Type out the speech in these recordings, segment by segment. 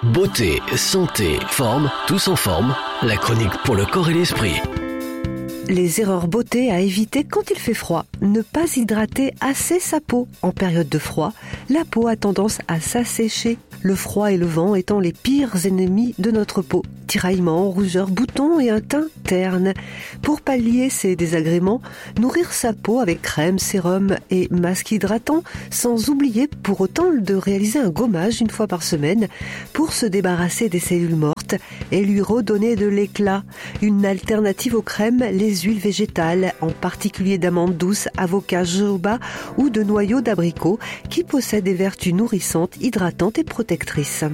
Beauté, santé, forme, tous en forme. La chronique pour le corps et l'esprit. Les erreurs beauté à éviter quand il fait froid. Ne pas hydrater assez sa peau. En période de froid, la peau a tendance à s'assécher. Le froid et le vent étant les pires ennemis de notre peau. Tiraillements, rougeurs, boutons et un teint terne. Pour pallier ces désagréments, nourrir sa peau avec crème, sérum et masque hydratant, sans oublier pour autant de réaliser un gommage une fois par semaine pour se débarrasser des cellules mortes et lui redonner de l'éclat. Une alternative aux crèmes, les huiles végétales, en particulier d'amandes douces, avocat, jojoba ou de noyaux d'abricot, qui possèdent des vertus nourrissantes, hydratantes et protectrices.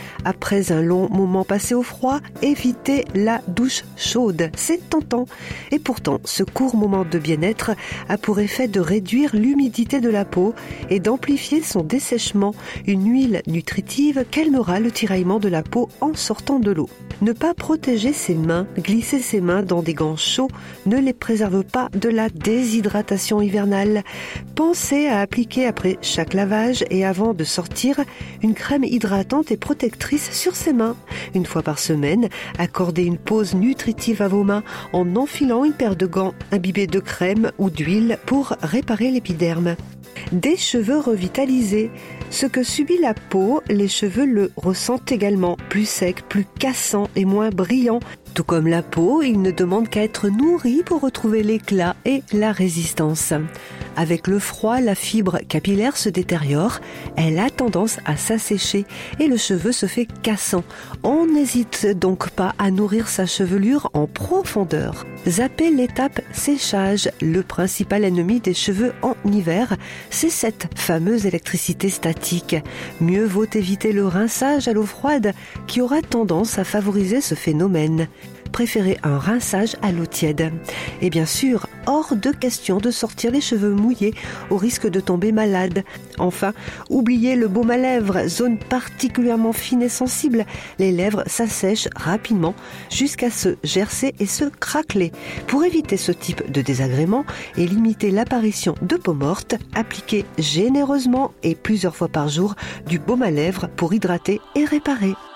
Après un long moment passé au froid, évitez la douche chaude. C'est tentant. Et pourtant, ce court moment de bien-être a pour effet de réduire l'humidité de la peau et d'amplifier son dessèchement. Une huile nutritive calmera le tiraillement de la peau en sortant de l'eau. Ne pas protéger ses mains, glisser ses mains dans des gants chauds ne les préserve pas de la déshydratation hivernale. Pensez à appliquer après chaque lavage et avant de sortir une crème hydratante et protectrice sur ses mains. Une fois par semaine, accordez une pause nutritive à vos mains en enfilant une paire de gants imbibés de crème ou d'huile pour réparer l'épiderme. Des cheveux revitalisés. Ce que subit la peau, les cheveux le ressentent également, plus sec, plus cassant et moins brillant. Tout comme la peau, il ne demande qu'à être nourri pour retrouver l'éclat et la résistance. Avec le froid, la fibre capillaire se détériore, elle a tendance à s'assécher et le cheveu se fait cassant. On n'hésite donc pas à nourrir sa chevelure en profondeur. Zappez l'étape séchage. Le principal ennemi des cheveux en hiver, c'est cette fameuse électricité statique. Mieux vaut éviter le rinçage à l'eau froide qui aura tendance à favoriser ce phénomène. Préférez un rinçage à l'eau tiède. Et bien sûr, hors de question de sortir les cheveux mouillés au risque de tomber malade. Enfin, oubliez le baume à lèvres, zone particulièrement fine et sensible. Les lèvres s'assèchent rapidement jusqu'à se gercer et se craqueler. Pour éviter ce type de désagrément et limiter l'apparition de peau morte, appliquez généreusement et plusieurs fois par jour du baume à lèvres pour hydrater et réparer.